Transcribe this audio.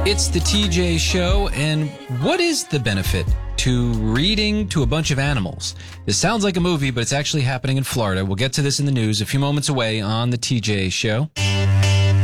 It's the TJ Show, and what is the benefit to reading to a bunch of animals? This sounds like a movie, but it's actually happening in Florida. We'll get to this in the news a few moments away on the TJ Show.